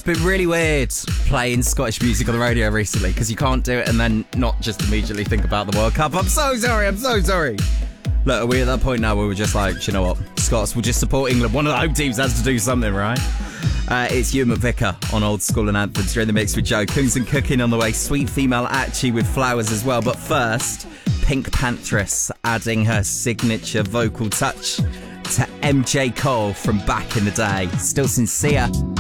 been really weird playing Scottish music on the radio recently because you can't do it and then not just immediately think about the World Cup. I'm so sorry. Look, are we at that point now where we're just like, you know what, Scots will just support England. One of the home teams has to do something, right? It's Ewan McVicker on Old School and Anthems. You're in the mix with Joe. Coons and Cooking on the way. Sweet female Archie with flowers as well. But first, Pink Panthers adding her signature vocal touch to MJ Cole from back in the day. Still Sincere.